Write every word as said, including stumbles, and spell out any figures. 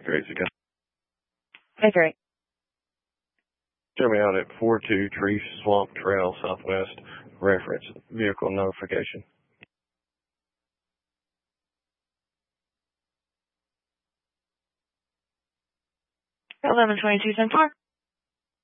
Great. So Hey, great. show me out at four two Tree Swamp Trail Southwest. Reference vehicle notification. eleven twenty-two ten four.